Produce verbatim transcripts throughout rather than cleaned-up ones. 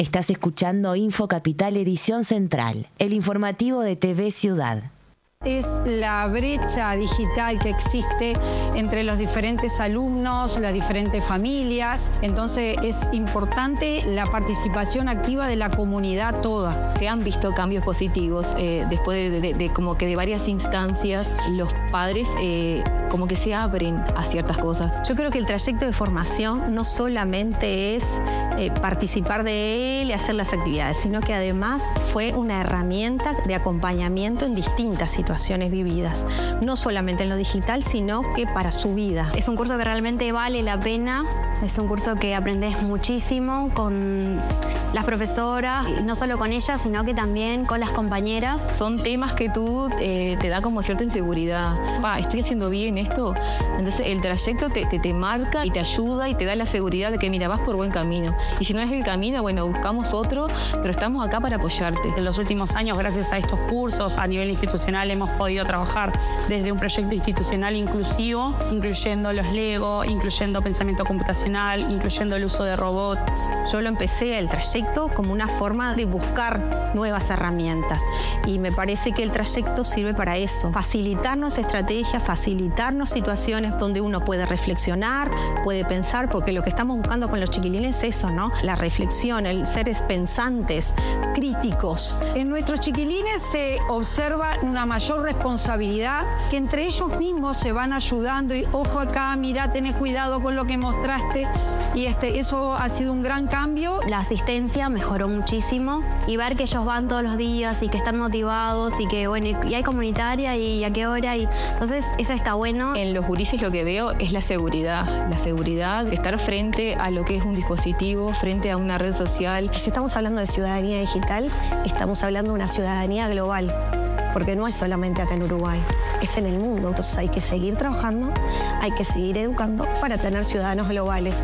Estás escuchando Info Capital Edición Central, el informativo de T V Ciudad. Es la brecha digital que existe entre los diferentes alumnos, las diferentes familias. Entonces es importante la participación activa de la comunidad toda. Se han visto cambios positivos eh, después de, de, de como que de varias instancias los padres eh, como que se abren a ciertas cosas. Yo creo que el trayecto de formación no solamente es eh, participar de él y hacer las actividades, sino que además fue una herramienta de acompañamiento en distintas situaciones. situaciones vividas, no solamente en lo digital, sino que para su vida. Es un curso que realmente vale la pena, es un curso que aprendes muchísimo con las profesoras, y no solo con ellas, sino que también con las compañeras. Son temas que tú eh, te da como cierta inseguridad. Pa, ¿estoy haciendo bien esto? Entonces el trayecto te, te, te marca y te ayuda y te da la seguridad de que mira, vas por buen camino. Y si no es el camino, bueno, buscamos otro, pero estamos acá para apoyarte. En los últimos años, gracias a estos cursos a nivel institucional, hemos podido trabajar desde un proyecto institucional inclusivo, incluyendo los Lego, incluyendo pensamiento computacional, incluyendo el uso de robots. Yo lo empecé el trayecto como una forma de buscar nuevas herramientas y me parece que el trayecto sirve para eso, facilitarnos estrategias, facilitarnos situaciones donde uno puede reflexionar, puede pensar, porque lo que estamos buscando con los chiquilines es eso, ¿no? La reflexión, el ser pensantes, críticos. En nuestros chiquilines se observa una mayor responsabilidad, que entre ellos mismos se van ayudando y ojo acá, mira, tenés cuidado con lo que mostraste, y este, eso ha sido un gran cambio. La asistencia mejoró muchísimo y ver que ellos van todos los días y que están motivados y que bueno, y hay comunitaria y a qué hora, y entonces eso está bueno. En los gurises lo que veo es la seguridad, la seguridad de estar frente a lo que es un dispositivo, frente a una red social. Si estamos hablando de ciudadanía digital, estamos hablando de una ciudadanía global. Porque no es solamente acá en Uruguay, es en el mundo. Entonces hay que seguir trabajando, hay que seguir educando para tener ciudadanos globales.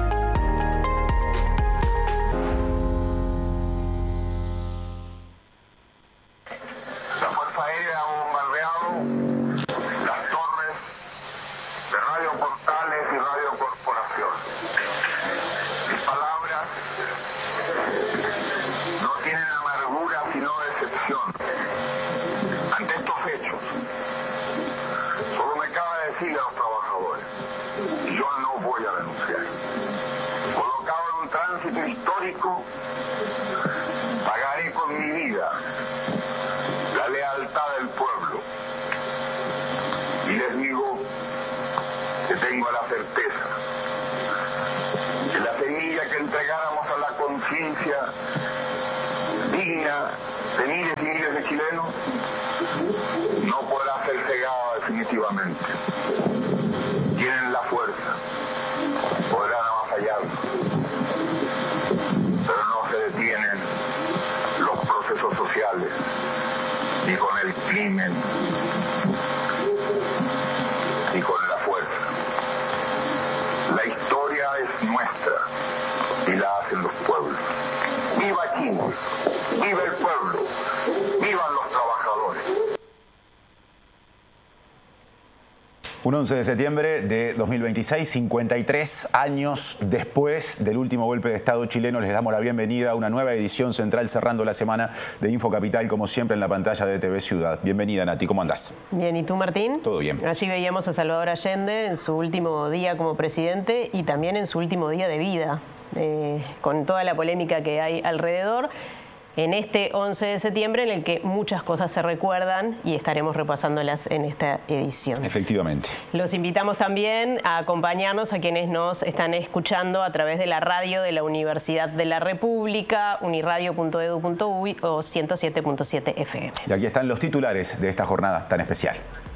La Fuerza Aérea ha bombardeado las torres de Radio Portales y Radio Corporación. Mis palabras no tienen amargura sino decepción. Ante estos hechos, solo me cabe decirle a los trabajadores, yo no voy a renunciar. Colocado en un tránsito histórico, pagaré con mi vida la lealtad del pueblo. Y les digo que tengo la certeza que la semilla que entregáramos a la conciencia digna de miles y miles de chilenos no podrá ser cegada definitivamente. Tienen la fuerza, podrán avasallarnos, pero no se detienen los procesos sociales ni con el crimen ni con la fuerza. La historia es nuestra y la hacen los pueblos. ¡Viva Chile! ¡Viva el pueblo! ¡Vivan los trabajadores! Un once de septiembre de dos mil veintiséis, cincuenta y tres años después del último golpe de Estado chileno, les damos la bienvenida a una nueva edición central cerrando la semana de Info Capital, como siempre en la pantalla de T V Ciudad. Bienvenida, Nati, ¿cómo andás? Bien, ¿y tú, Martín? Todo bien. Allí veíamos a Salvador Allende en su último día como presidente y también en su último día de vida, eh, con toda la polémica que hay alrededor. En este once de septiembre en el que muchas cosas se recuerdan y estaremos repasándolas en esta edición. Efectivamente. Los invitamos también a acompañarnos a quienes nos están escuchando a través de la radio de la Universidad de la República, uniradio punto edu punto uy o ciento siete punto siete F M. Y aquí están los titulares de esta jornada tan especial.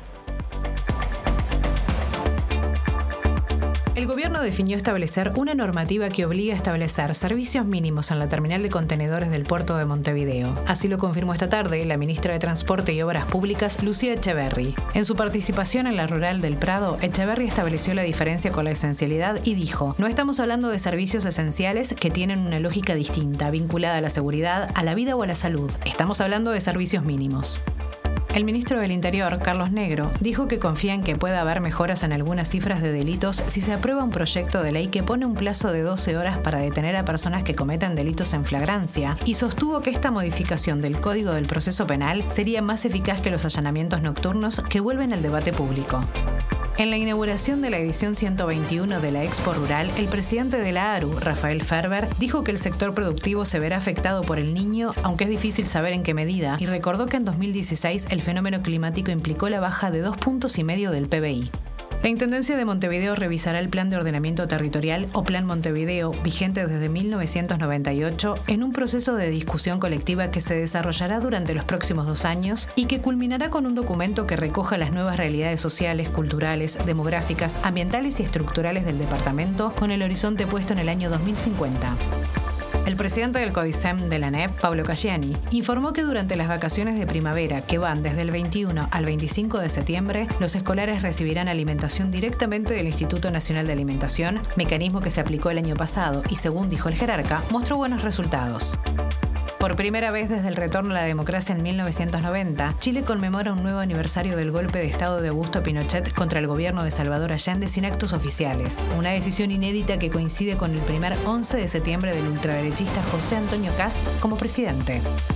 El gobierno definió establecer una normativa que obliga a establecer servicios mínimos en la terminal de contenedores del puerto de Montevideo. Así lo confirmó esta tarde la ministra de Transporte y Obras Públicas, Lucía Echeverri. En su participación en la Rural del Prado, Echeverri estableció la diferencia con la esencialidad y dijo: no estamos hablando de servicios esenciales que tienen una lógica distinta, vinculada a la seguridad, a la vida o a la salud. Estamos hablando de servicios mínimos. El ministro del Interior, Carlos Negro, dijo que confía en que pueda haber mejoras en algunas cifras de delitos si se aprueba un proyecto de ley que pone un plazo de doce horas para detener a personas que cometen delitos en flagrancia y sostuvo que esta modificación del Código del Proceso Penal sería más eficaz que los allanamientos nocturnos que vuelven al debate público. En la inauguración de la edición ciento veintiuno de la Expo Rural, el presidente de la A R U, Rafael Ferber, dijo que el sector productivo se verá afectado por el Niño, aunque es difícil saber en qué medida, y recordó que en dos mil dieciséis el fenómeno climático implicó la baja de dos puntos y medio del P B I. La Intendencia de Montevideo revisará el Plan de Ordenamiento Territorial o Plan Montevideo, vigente desde mil novecientos noventa y ocho, en un proceso de discusión colectiva que se desarrollará durante los próximos dos años y que culminará con un documento que recoja las nuevas realidades sociales, culturales, demográficas, ambientales y estructurales del departamento con el horizonte puesto en el año dos mil cincuenta. El presidente del CODICEM de la N E P, Pablo Caggiani, informó que durante las vacaciones de primavera, que van desde el veintiuno al veinticinco de septiembre, los escolares recibirán alimentación directamente del Instituto Nacional de Alimentación, mecanismo que se aplicó el año pasado y, según dijo el jerarca, mostró buenos resultados. Por primera vez desde el retorno a la democracia en mil novecientos noventa, Chile conmemora un nuevo aniversario del golpe de Estado de Augusto Pinochet contra el gobierno de Salvador Allende sin actos oficiales. Una decisión inédita que coincide con el primer once de septiembre del ultraderechista José Antonio Kast como presidente.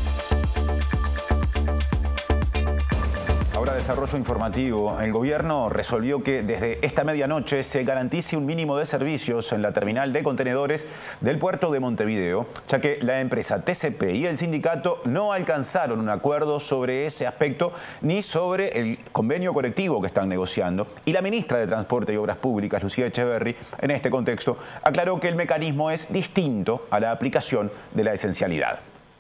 Ahora desarrollo informativo. El gobierno resolvió que desde esta medianoche se garantice un mínimo de servicios en la terminal de contenedores del puerto de Montevideo, ya que la empresa T C P y el sindicato no alcanzaron un acuerdo sobre ese aspecto ni sobre el convenio colectivo que están negociando. Y la ministra de Transporte y Obras Públicas, Lucía Echeverri, en este contexto, aclaró que el mecanismo es distinto a la aplicación de la esencialidad.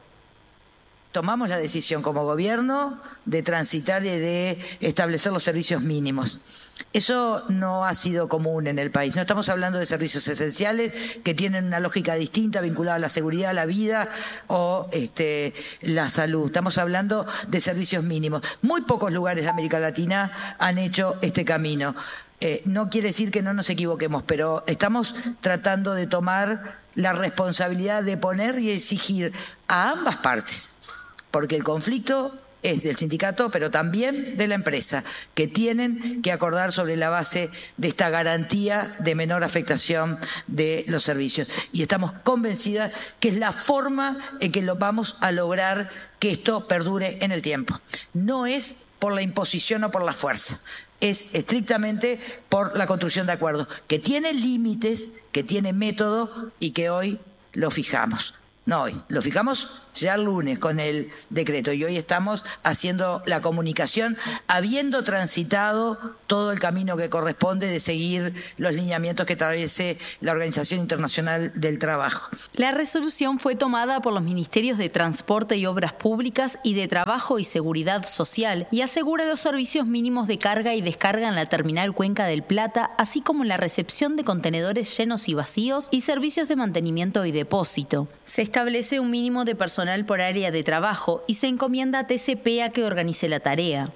Tomamos la decisión como gobierno de transitar y de establecer los servicios mínimos. Eso no ha sido común en el país. No estamos hablando de servicios esenciales que tienen una lógica distinta vinculada a la seguridad, la vida o este, la salud. Estamos hablando de servicios mínimos. Muy pocos lugares de América Latina han hecho este camino. Eh, no quiere decir que no nos equivoquemos, pero estamos tratando de tomar la responsabilidad de poner y exigir a ambas partes, porque el conflicto es del sindicato, pero también de la empresa, que tienen que acordar sobre la base de esta garantía de menor afectación de los servicios. Y estamos convencidas que es la forma en que lo vamos a lograr que esto perdure en el tiempo. No es por la imposición o por la fuerza, es estrictamente por la construcción de acuerdos, que tiene límites, que tiene método y que hoy lo fijamos. No hoy, lo fijamos ya el lunes con el decreto y hoy estamos haciendo la comunicación habiendo transitado todo el camino que corresponde de seguir los lineamientos que establece la Organización Internacional del Trabajo. La resolución fue tomada por los Ministerios de Transporte y Obras Públicas y de Trabajo y Seguridad Social y asegura los servicios mínimos de carga y descarga en la terminal Cuenca del Plata, así como la recepción de contenedores llenos y vacíos y servicios de mantenimiento y depósito. Se establece un mínimo de personal por área de trabajo y se encomienda a T C P a que organice la tarea.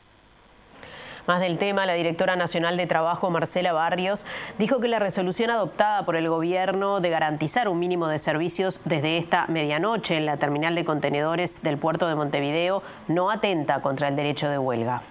Más del tema, la directora nacional de Trabajo, Marcela Barrios, dijo que la resolución adoptada por el gobierno de garantizar un mínimo de servicios desde esta medianoche en la terminal de contenedores del puerto de Montevideo no atenta contra el derecho de huelga.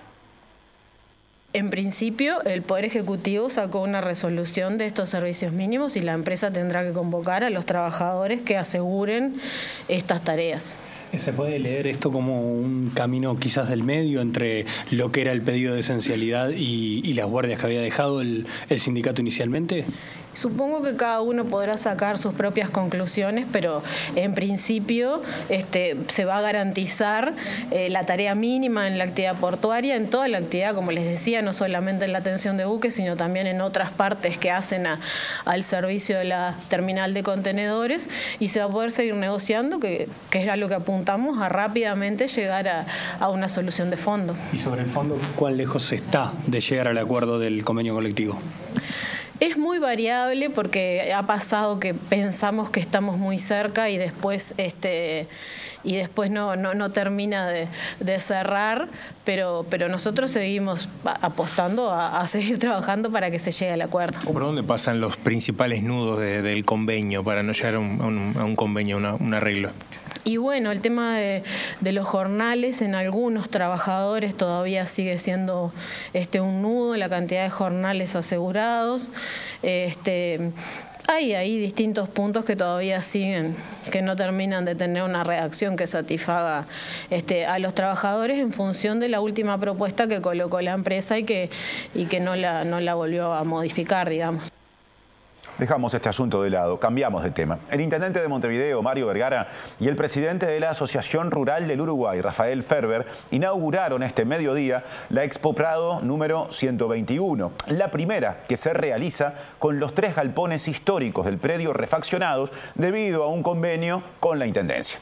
En principio, el Poder Ejecutivo sacó una resolución de estos servicios mínimos y la empresa tendrá que convocar a los trabajadores que aseguren estas tareas. ¿Se puede leer esto como un camino quizás del medio entre lo que era el pedido de esencialidad y, y las guardias que había dejado el, el sindicato inicialmente? Supongo que cada uno podrá sacar sus propias conclusiones, pero en principio este, se va a garantizar eh, la tarea mínima en la actividad portuaria, en toda la actividad, como les decía, no solamente en la atención de buques, sino también en otras partes que hacen a, al servicio de la terminal de contenedores, y se va a poder seguir negociando, que, que era lo que apuntamos, a rápidamente llegar a, a una solución de fondo. Y sobre el fondo, ¿cuán lejos está de llegar al acuerdo del convenio colectivo? Es muy variable porque ha pasado que pensamos que estamos muy cerca y después este y después no no, no termina de, de cerrar, pero pero nosotros seguimos apostando a, a seguir trabajando para que se llegue al acuerdo. ¿Por dónde pasan los principales nudos de, del convenio para no llegar a un, a un, a un convenio, una, un arreglo? Y bueno, el tema de, de los jornales en algunos trabajadores todavía sigue siendo este, un nudo, la cantidad de jornales asegurados. Este, hay ahí distintos puntos que todavía siguen, que no terminan de tener una redacción que satisfaga este, a los trabajadores en función de la última propuesta que colocó la empresa y que, y que no la, no la volvió a modificar, digamos. Dejamos este asunto de lado, cambiamos de tema. El intendente de Montevideo, Mario Vergara, y el presidente de la Asociación Rural del Uruguay, Rafael Ferber, inauguraron este mediodía la Expo Prado número ciento veintiuno, la primera que se realiza con los tres galpones históricos del predio refaccionados debido a un convenio con la Intendencia.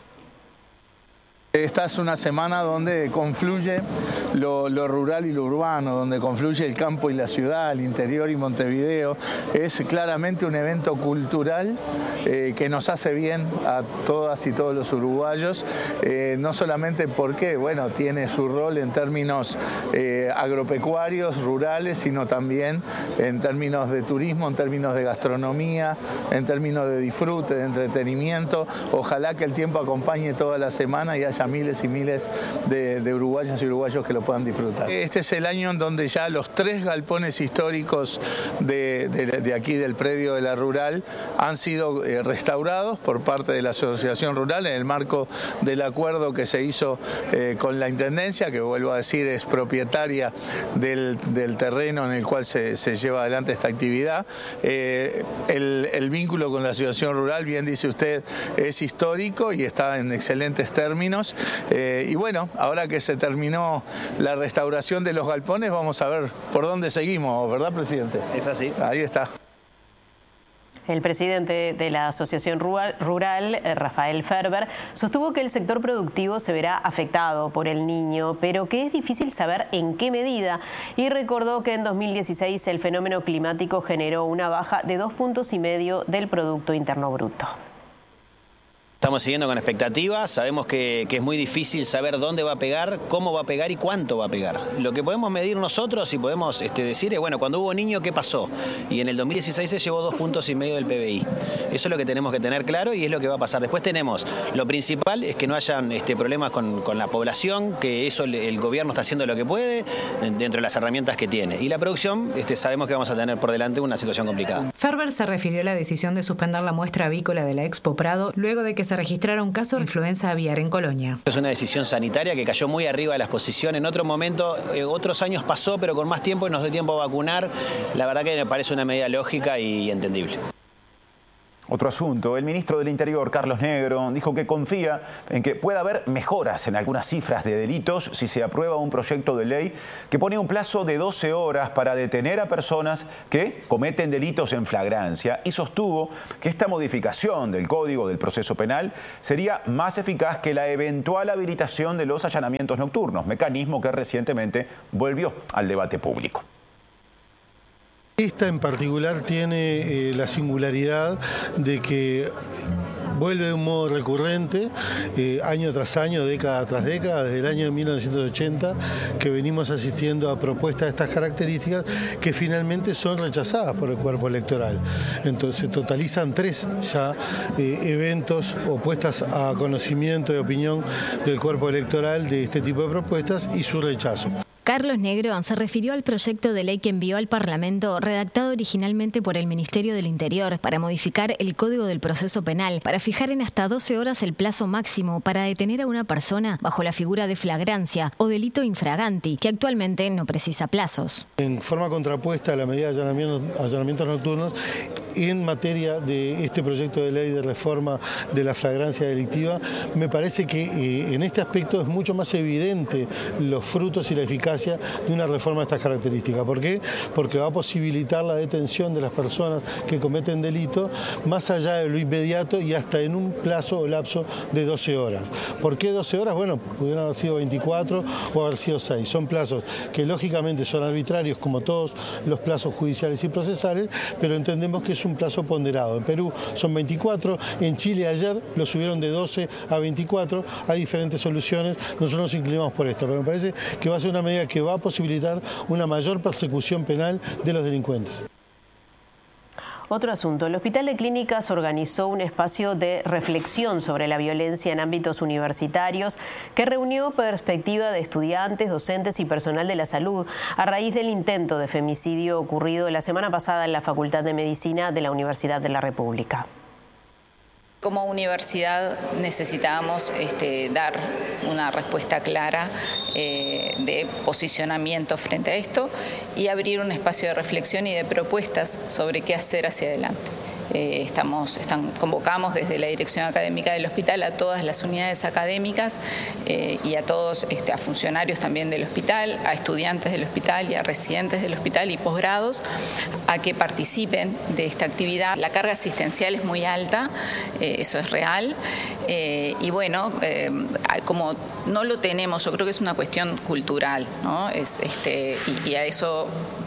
Esta es una semana donde confluye lo, lo rural y lo urbano, donde confluye el campo y la ciudad, el interior y Montevideo. Es claramente un evento cultural eh, que nos hace bien a todas y todos los uruguayos, eh, no solamente porque bueno, tiene su rol en términos eh, agropecuarios, rurales, sino también en términos de turismo, en términos de gastronomía, en términos de disfrute, de entretenimiento. Ojalá que el tiempo acompañe toda la semana y haya miles y miles de, de uruguayas y uruguayos que lo puedan disfrutar. Este es el año en donde ya los tres galpones históricos de, de, de aquí del predio de la Rural han sido eh, restaurados por parte de la Asociación Rural en el marco del acuerdo que se hizo eh, con la Intendencia, que vuelvo a decir es propietaria del, del terreno en el cual se, se lleva adelante esta actividad. Eh, el, el vínculo con la Asociación Rural, bien dice usted, es histórico y está en excelentes términos. Eh, y bueno, ahora que se terminó la restauración de los galpones, vamos a ver por dónde seguimos, ¿verdad, presidente? Es así. Ahí está. El presidente de la Asociación Rural, Rafael Ferber, sostuvo que el sector productivo se verá afectado por el Niño, pero que es difícil saber en qué medida, y recordó que en dos mil dieciséis el fenómeno climático generó una baja de dos puntos y medio del Producto Interno Bruto. Estamos siguiendo con expectativas, sabemos que, que es muy difícil saber dónde va a pegar, cómo va a pegar y cuánto va a pegar. Lo que podemos medir nosotros y podemos este, decir es, bueno, cuando hubo Niño, ¿qué pasó? Y en el dos mil dieciséis se llevó dos puntos y medio del P B I. Eso es lo que tenemos que tener claro y es lo que va a pasar. Después tenemos, lo principal es que no hayan este, problemas con, con la población, que eso el, el gobierno está haciendo lo que puede dentro de las herramientas que tiene. Y la producción, este, sabemos que vamos a tener por delante una situación complicada. Ferber se refirió a la decisión de suspender la muestra avícola de la Expo Prado luego de que se registraron casos de influenza aviar en Colonia. Es una decisión sanitaria que cayó muy arriba de la exposición. En otro momento, eh, otros años pasó, pero con más tiempo y nos dio tiempo a vacunar. La verdad que me parece una medida lógica y entendible. Otro asunto, el ministro del Interior, Carlos Negro, dijo que confía en que pueda haber mejoras en algunas cifras de delitos si se aprueba un proyecto de ley que pone un plazo de doce horas para detener a personas que cometen delitos en flagrancia y sostuvo que esta modificación del Código del Proceso Penal sería más eficaz que la eventual habilitación de los allanamientos nocturnos, mecanismo que recientemente volvió al debate público. Esta en particular tiene eh, la singularidad de que vuelve de un modo recurrente, eh, año tras año, década tras década, desde el año mil novecientos ochenta, que venimos asistiendo a propuestas de estas características que finalmente son rechazadas por el cuerpo electoral. Entonces totalizan tres ya eh, eventos o puestas a conocimiento y opinión del cuerpo electoral de este tipo de propuestas y su rechazo. Carlos Negro se refirió al proyecto de ley que envió al Parlamento, redactado originalmente por el Ministerio del Interior, para modificar el Código del Proceso Penal, para fijar en hasta doce horas el plazo máximo para detener a una persona bajo la figura de flagrancia o delito infraganti, que actualmente no precisa plazos. En forma contrapuesta a la medida de allanamientos, allanamientos nocturnos, en materia de este proyecto de ley de reforma de la flagrancia delictiva, me parece que eh, en este aspecto es mucho más evidente los frutos y la eficacia de una reforma de estas características. ¿Por qué? Porque va a posibilitar la detención de las personas que cometen delito más allá de lo inmediato y hasta en un plazo o lapso de doce horas. ¿Por qué doce horas? Bueno, pudieron haber sido veinticuatro o haber sido seis. Son plazos que lógicamente son arbitrarios como todos los plazos judiciales y procesales, pero entendemos que es un plazo ponderado. En Perú son veinticuatro, en Chile ayer lo subieron de doce a veinticuatro, hay diferentes soluciones, nosotros nos inclinamos por esto, pero me parece que va a ser una medida que va a posibilitar una mayor persecución penal de los delincuentes. Otro asunto, el Hospital de Clínicas organizó un espacio de reflexión sobre la violencia en ámbitos universitarios que reunió perspectiva de estudiantes, docentes y personal de la salud a raíz del intento de femicidio ocurrido la semana pasada en la Facultad de Medicina de la Universidad de la República. Como universidad necesitábamos este, dar una respuesta clara eh, de posicionamiento frente a esto y abrir un espacio de reflexión y de propuestas sobre qué hacer hacia adelante. Eh, estamos, están, convocamos desde la dirección académica del hospital a todas las unidades académicas eh, y a todos, este, a funcionarios también del hospital, a estudiantes del hospital y a residentes del hospital y posgrados a que participen de esta actividad. La carga asistencial es muy alta, eh, eso es real, eh, y bueno, eh, como no lo tenemos, yo creo que es una cuestión cultural, ¿no? Es, este, y, y a eso...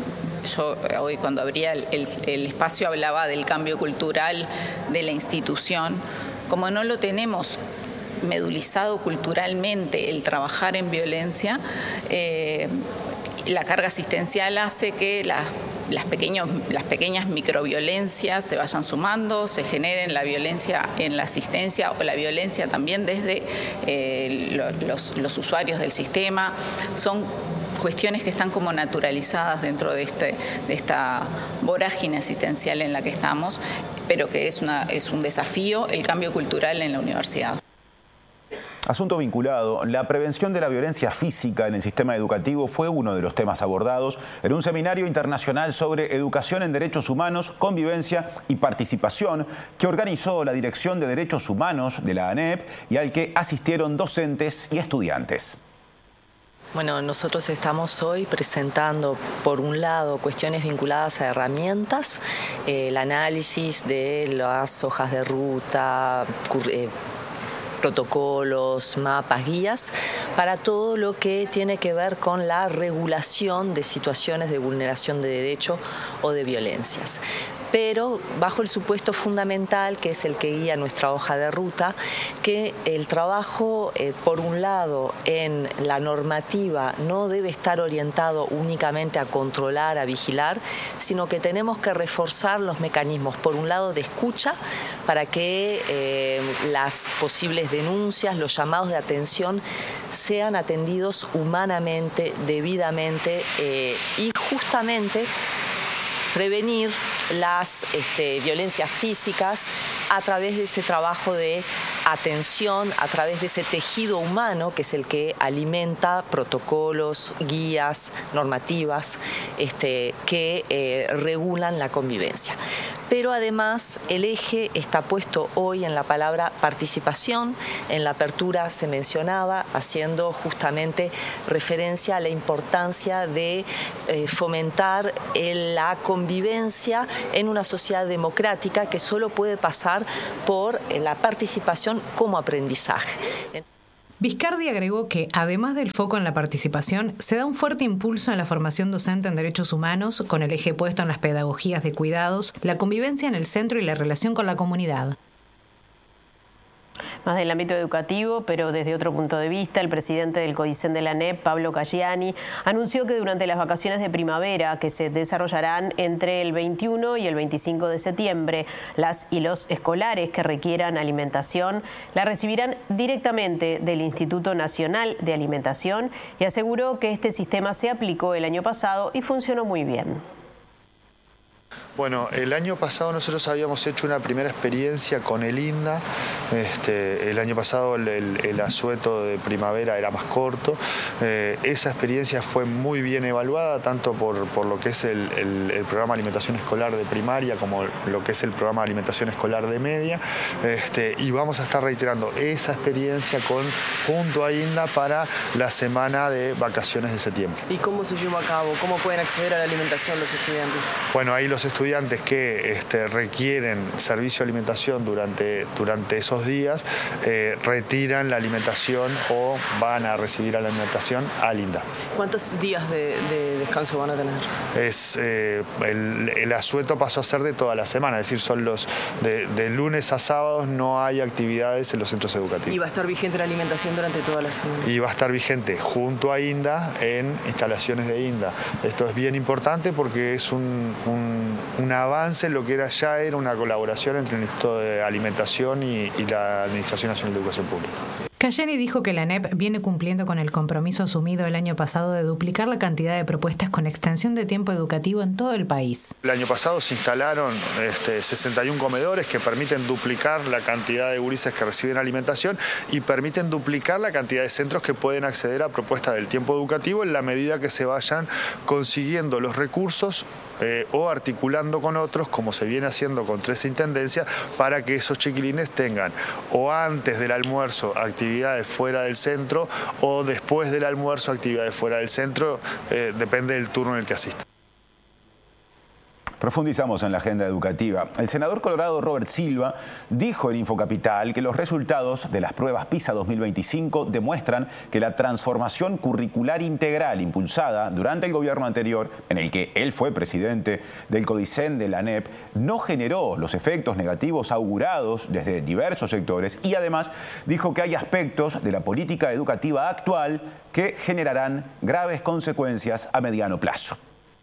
Yo hoy cuando abría el, el, el espacio hablaba del cambio cultural de la institución. Como no lo tenemos medulizado culturalmente el trabajar en violencia, eh, la carga asistencial hace que las, las, pequeños, las pequeñas microviolencias se vayan sumando, se generen la violencia en la asistencia o la violencia también desde eh, los, los usuarios del sistema. Son cuestiones que están como naturalizadas dentro de, este, de esta vorágine asistencial en la que estamos, pero que es, una, es un desafío el cambio cultural en la universidad. Asunto vinculado, la prevención de la violencia física en el sistema educativo fue uno de los temas abordados en un seminario internacional sobre educación en derechos humanos, convivencia y participación que organizó la Dirección de Derechos Humanos de la ANEP y al que asistieron docentes y estudiantes. Bueno, nosotros estamos hoy presentando, por un lado, cuestiones vinculadas a herramientas, eh, el análisis de las hojas de ruta, eh, protocolos, mapas, guías, para todo lo que tiene que ver con la regulación de situaciones de vulneración de derecho o de violencias. Pero bajo el supuesto fundamental, que es el que guía nuestra hoja de ruta, que el trabajo, eh, por un lado, en la normativa no debe estar orientado únicamente a controlar, a vigilar, sino que tenemos que reforzar los mecanismos, por un lado, de escucha, para que eh, las posibles denuncias, los llamados de atención, sean atendidos humanamente, debidamente eh, y justamente prevenir las este, violencias físicas a través de ese trabajo de atención, a través de ese tejido humano que es el que alimenta protocolos, guías, normativas este, que eh, regulan la convivencia. Pero además el eje está puesto hoy en la palabra participación. En la apertura se mencionaba, haciendo justamente referencia a la importancia de eh, fomentar el, la convivencia en una sociedad democrática que solo puede pasar por eh, la participación como aprendizaje. Viscardi agregó que, además del foco en la participación, se da un fuerte impulso en la formación docente en derechos humanos, con el eje puesto en las pedagogías de cuidados, la convivencia en el centro y la relación con la comunidad. Más del ámbito educativo, pero desde otro punto de vista, el presidente del CODICEN de la ANEP, Pablo Caggiani, anunció que durante las vacaciones de primavera, que se desarrollarán entre el veintiuno y el veinticinco de septiembre, las y los escolares que requieran alimentación la recibirán directamente del Instituto Nacional de Alimentación y aseguró que este sistema se aplicó el año pasado y funcionó muy bien. Bueno, el año pasado nosotros habíamos hecho una primera experiencia con el INDA. Este, el año pasado el, el, el asueto de primavera era más corto. Eh, esa experiencia fue muy bien evaluada, tanto por, por lo que es el, el, el programa de alimentación escolar de primaria como lo que es el programa de alimentación escolar de media. Este, y vamos a estar reiterando esa experiencia con, junto a INDA para la semana de vacaciones de septiembre. ¿Y cómo se lleva a cabo? ¿Cómo pueden acceder a la alimentación los estudiantes? Bueno, ahí los estudiantes estudiantes que este, requieren servicio de alimentación durante, durante esos días eh, retiran la alimentación o van a recibir a la alimentación al INDA. ¿Cuántos días de, de descanso van a tener? Es, eh, el, el asueto pasó a ser de toda la semana, es decir, son los de, de lunes a sábados no hay actividades en los centros educativos. ¿Y va a estar vigente la alimentación durante toda la semana? Y va a estar vigente junto a INDA en instalaciones de INDA. Esto es bien importante porque es un, un un avance en lo que era ya era una colaboración entre el Instituto de Alimentación y, y la Administración Nacional de Educación Pública. Cayeni dijo que la ANEP viene cumpliendo con el compromiso asumido el año pasado de duplicar la cantidad de propuestas con extensión de tiempo educativo en todo el país. El año pasado se instalaron este, sesenta y un comedores que permiten duplicar la cantidad de gurises que reciben alimentación y permiten duplicar la cantidad de centros que pueden acceder a propuestas del tiempo educativo en la medida que se vayan consiguiendo los recursos eh, o articulando con otros, como se viene haciendo con tres intendencias, para que esos chiquilines tengan o antes del almuerzo actividades fuera del centro o después del almuerzo actividades fuera del centro, eh, depende del turno en el que asistan. Profundizamos en la agenda educativa. El senador colorado Robert Silva dijo en Infocapital que los resultados de las pruebas PISA dos mil veinticinco demuestran que la transformación curricular integral impulsada durante el gobierno anterior, en el que él fue presidente del CODICEN de la ANEP, no generó los efectos negativos augurados desde diversos sectores y además dijo que hay aspectos de la política educativa actual que generarán graves consecuencias a mediano plazo.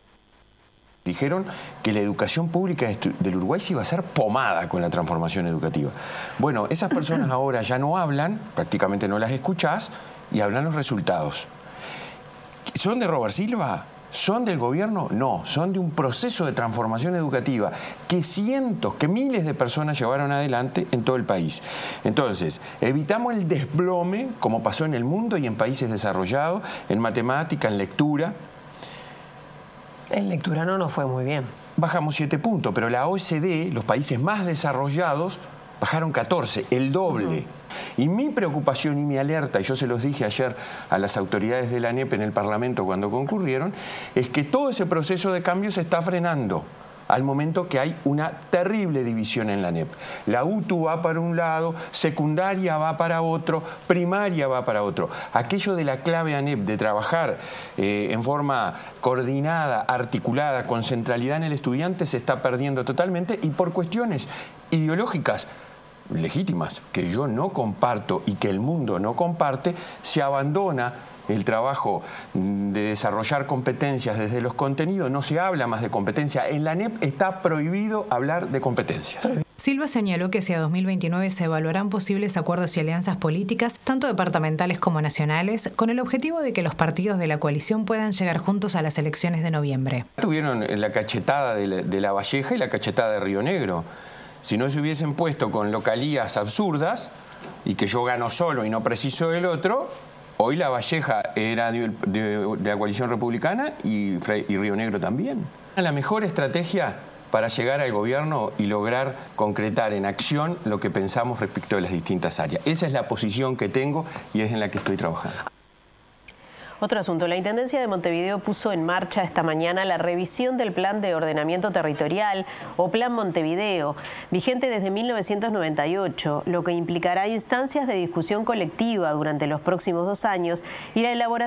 Dijeron que la educación pública del Uruguay se iba a ser pomada con la transformación educativa. Bueno, esas personas ahora ya no hablan, prácticamente no las escuchás, y hablan los resultados. ¿Son de Robert Silva? ¿Son del gobierno? No, son de un proceso de transformación educativa que cientos, que miles de personas llevaron adelante en todo el país. Entonces, evitamos el desplome, como pasó en el mundo y en países desarrollados, en matemática, en lectura. En lectura no nos fue muy bien. Bajamos siete puntos, pero la O E C D, los países más desarrollados, bajaron catorce, el doble. Uh-huh. Y mi preocupación y mi alerta, y yo se los dije ayer a las autoridades de la ANEP en el Parlamento cuando concurrieron, es que todo ese proceso de cambio se está frenando al momento que hay una terrible división en la ANEP. La U T U va para un lado, secundaria va para otro, primaria va para otro. Aquello de la clave ANEP, de trabajar eh, en forma coordinada, articulada, con centralidad en el estudiante, se está perdiendo totalmente y por cuestiones ideológicas legítimas, que yo no comparto y que el mundo no comparte, se abandona el trabajo de desarrollar competencias desde los contenidos, no se habla más de competencia. En la ANEP está prohibido hablar de competencias. Silva señaló que hacia dos mil veintinueve se evaluarán posibles acuerdos y alianzas políticas, tanto departamentales como nacionales, con el objetivo de que los partidos de la coalición puedan llegar juntos a las elecciones de noviembre. Tuvieron la cachetada de la, de la Valleja y la cachetada de Río Negro. Si no se hubiesen puesto con localías absurdas y que yo gano solo y no preciso del otro, hoy la Valleja era de, de, de la coalición republicana y, y Río Negro también. La mejor estrategia para llegar al gobierno y lograr concretar en acción lo que pensamos respecto de las distintas áreas. Esa es la posición que tengo y es en la que estoy trabajando. Otro asunto. La Intendencia de Montevideo puso en marcha esta mañana la revisión del Plan de Ordenamiento Territorial o Plan Montevideo, vigente desde mil novecientos noventa y ocho, lo que implicará instancias de discusión colectiva durante los próximos dos años y la elaboración